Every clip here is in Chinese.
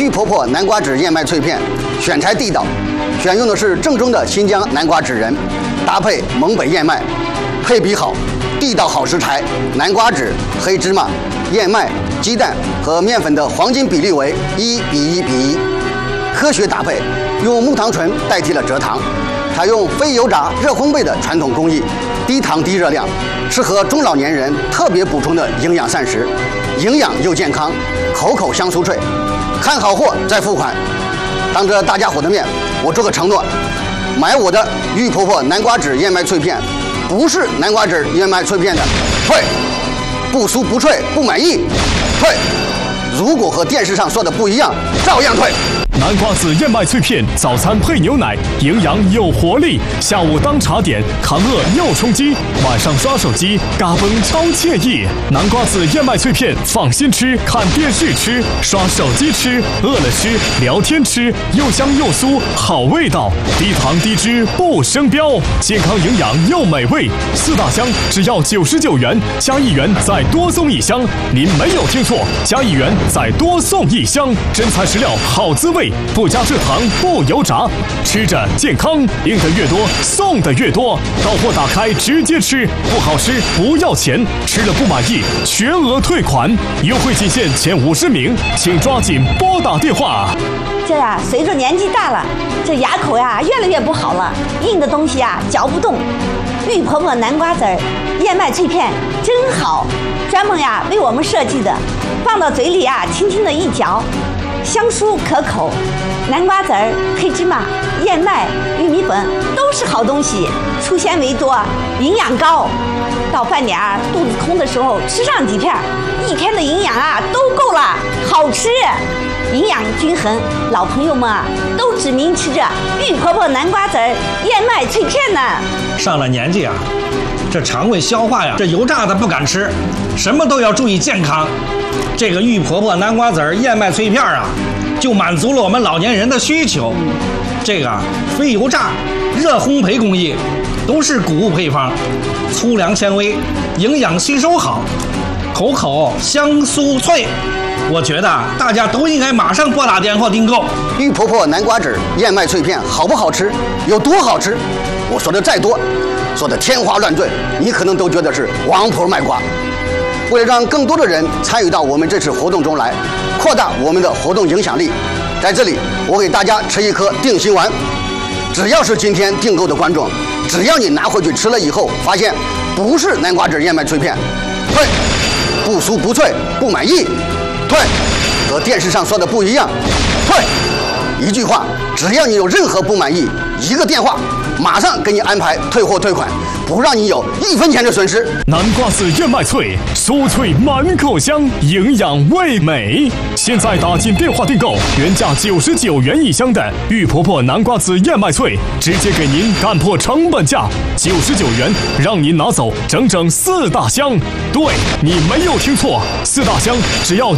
玉婆婆南瓜籽燕麦脆片，选材地道，选用的是正宗的新疆南瓜籽仁，搭配蒙北燕麦，配比好，地道好食材，南瓜籽、黑芝麻、燕麦、鸡蛋和面粉的黄金比例为1:1:1，科学搭配，用木糖醇代替了蔗糖，采用非油炸热烘焙的传统工艺，低糖低热量，适合中老年人特别补充的营养膳食，营养又健康，口口香酥脆。看好货再付款。当着大家伙的面，我做个承诺，买我的玉婆婆南瓜籽燕麦脆片，不是南瓜籽燕麦脆片的，退；不酥不脆不满意，退；如果和电视上说的不一样，照样退。 南瓜籽燕麦脆片，早餐配牛奶，营养有活力；下午当茶点，扛饿又充饥；晚上刷手机，嘎嘣超惬意。南瓜籽燕麦脆片，放心吃，看电视吃，刷手机吃，饿了吃，聊天吃，又香又酥，好味道，低糖低脂不生膘，健康营养又美味。4大箱只要99元，加1元再多送1箱。您没有听错，加1元再多送1箱，真材实料，好滋味。不加蔗糖，不油炸，吃着健康，领的越多，送的越多。到货打开直接吃，不好吃不要钱，吃了不满意全额退款。优惠仅限前50名，请抓紧拨打电话。 这呀，随着年纪大了，这牙口呀越来越不好了，硬的东西呀嚼不动。玉婆婆南瓜籽燕麦脆片真好，专门呀为我们设计的，放到嘴里呀轻轻的一嚼。香酥可口，南瓜籽儿、黑芝麻、燕麦、玉米粉都是好东西，粗纤维多，营养高。到饭点儿肚子空的时候吃上几片，一天的营养啊都够了，好吃，营养均衡。老朋友们啊都指名吃着玉婆婆南瓜籽儿燕麦脆片呢。 上了年纪啊，这肠胃消化呀，这油炸的不敢吃，什么都要注意健康。这个玉婆婆南瓜籽燕麦脆片啊，就满足了我们老年人的需求。这个非油炸、热烘焙工艺，都是谷物配方，粗粮纤维，营养吸收好，口口香酥脆。我觉得大家都应该马上拨打电话订购。 玉婆婆南瓜籽燕麦脆片好不好吃？有多好吃？我说的再多，说的天花乱坠，你可能都觉得是王婆卖瓜。为了让更多的人参与到我们这次活动中来，扩大我们的活动影响力，在这里我给大家吃一颗定心丸。只要是今天订购的观众，只要你拿回去吃了以后，发现不是南瓜籽燕麦脆片，退；不酥不脆不满意，退；和电视上说的不一样，退。一句话，只要你有任何不满意，一个电话，马上给你安排退货退款，不让你有1分钱的损失。 南瓜籽燕麦脆，酥脆满口香，营养味美。现在打进电话订购，原价99元1箱的玉婆婆南瓜籽燕麦脆，直接给您干破成本价，99元，让您拿走整整4大箱。对，你没有听错，4大箱只要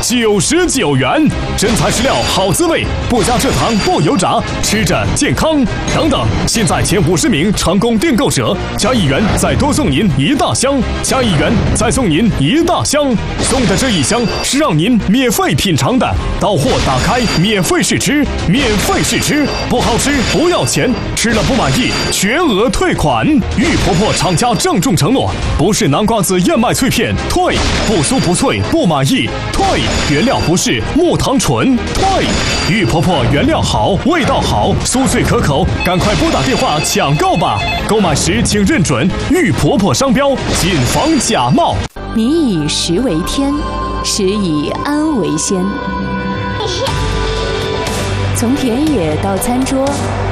99元，真材实料，好滋味，不加蔗糖，不油炸，吃着健康。等等，现在前50名成功订购者，加1元再多送您1大箱，加1元再送您1大箱。送的这1箱是让您免费品尝的，到货打开免费试吃，免费试吃，不好吃不要钱，吃了不满意全额退款。玉婆婆厂家郑重承诺，不是南瓜籽燕麦脆片退，不酥不脆不满意退，原料不是木糖醇退。玉婆婆原料好，味道好，酥脆可口，赶快拨打电话抢购吧！购买时请认准玉婆婆商标，谨防假冒。 民以食为天，食以安为先。从田野到餐桌，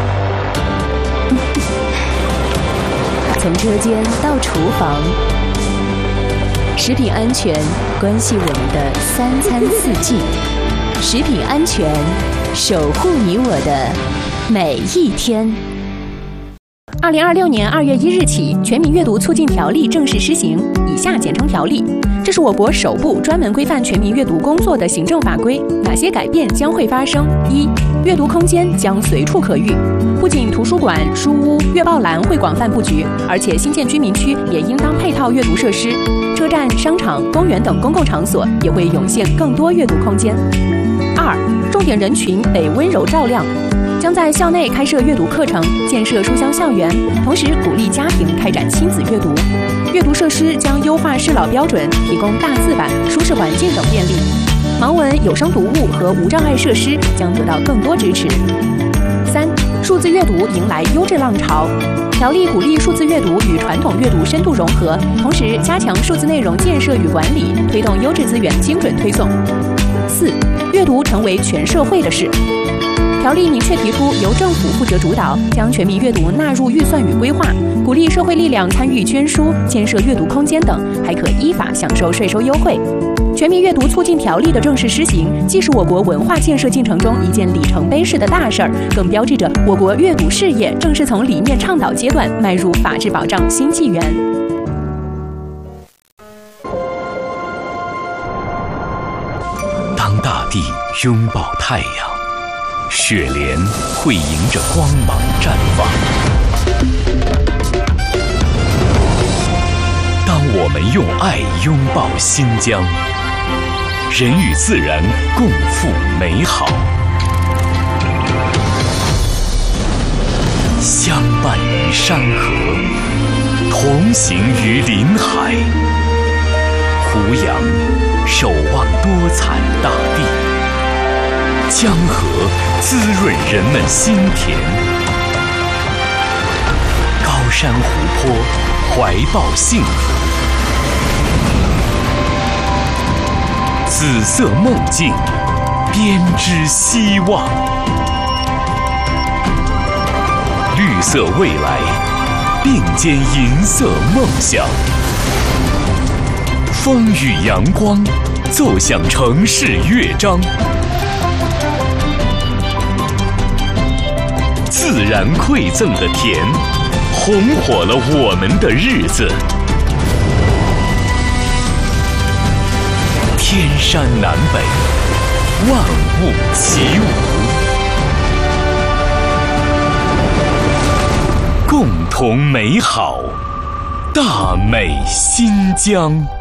从车间到厨房，食品安全关系我们的3餐4季。食品安全，守护你我的每一天。2026年2月1日起，《全民阅读促进条例》正式施行，以下简称条例。这是我国首部专门规范全民阅读工作的行政法规。哪些改变将会发生？1. 阅读空间将随处可遇，不仅图书馆、书屋、阅报栏会广泛布局，而且新建居民区也应当配套阅读设施。 车站、商场、公园等公共场所也会涌现更多阅读空间。2、重点人群得温柔照亮，将在校内开设阅读课程，建设书香校园，同时鼓励家庭开展亲子阅读。阅读设施将优化适老标准，提供大字版、舒适环境等便利。盲文、有声读物和无障碍设施将得到更多支持。3、数字阅读迎来优质浪潮。条例鼓励数字阅读与传统阅读深度融合，同时加强数字内容建设与管理，推动优质资源精准推送。4、阅读成为全社会的事。条例明确提出由政府负责主导，将全民阅读纳入预算与规划，鼓励社会力量参与捐书、建设阅读空间等，还可依法享受税收优惠。全民阅读促进条例的正式施行，既是我国文化建设进程中一件里程碑式的大事儿，更标志着我国阅读事业正式从理念倡导阶段迈入法治保障新纪元。 当大地拥抱太阳，雪莲会迎着光芒绽放。当我们用爱拥抱新疆，人与自然共赴美好，相伴于山河，同行于林海，胡杨守望多彩大地，江河滋润人们心田，高山湖泊怀抱幸福，紫色梦境编织希望，绿色未来并肩银色梦想，风雨阳光奏响城市乐章，自然馈赠的甜，红火了我们的日子。天山南北，万物齐舞，共同美好，大美新疆。